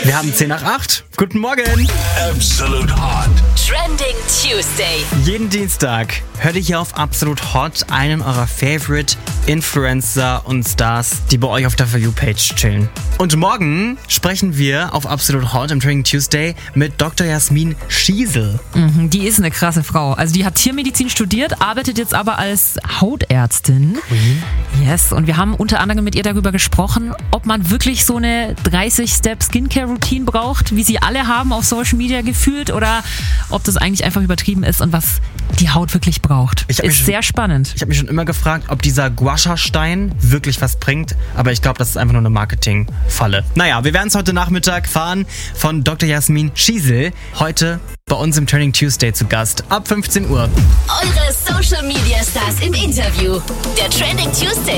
Wir haben 10 nach 8. Guten Morgen. Absolute Hot. Trending Tuesday. Jeden Dienstag hört ihr hier auf Absolute Hot einen eurer Favorite Influencer und Stars, die bei euch auf der For You-Page chillen. Und morgen sprechen wir auf Absolute Hot im Trending Tuesday mit Dr. Jasmin Schiesel. Die ist eine krasse Frau. Also die hat Tiermedizin studiert, arbeitet jetzt aber als Hautärztin. Yes, und wir haben unter anderem mit ihr darüber gesprochen, ob man wirklich so eine 30-Step-Skincare-Routine braucht, wie sie alle haben auf Social Media gefühlt, oder ob das eigentlich einfach übertrieben ist und was die Haut wirklich braucht. Ist sehr spannend. Ich habe mich schon immer gefragt, ob dieser Guasha-Stein wirklich was bringt, aber ich glaube, das ist einfach nur eine Marketingfalle. Naja, wir werden es heute Nachmittag erfahren von Dr. Jasmin Schiesel. Heute bei uns im Trending Tuesday zu Gast ab 15 Uhr. Eure Social Media Stars im Interview. Der Trending Tuesday.